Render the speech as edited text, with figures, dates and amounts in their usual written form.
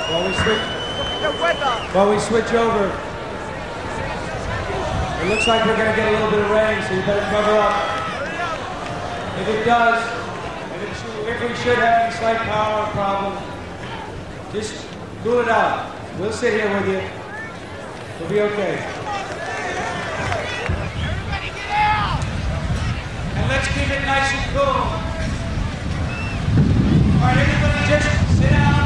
While we switch over, it looks like we're going to get a little bit of rain, so you better cover up. If it does, if we should have any slight power problem, just cool it out. We'll sit here with you. We'll be okay. Everybody get out! And let's keep it nice and cool. All right, everybody just sit down.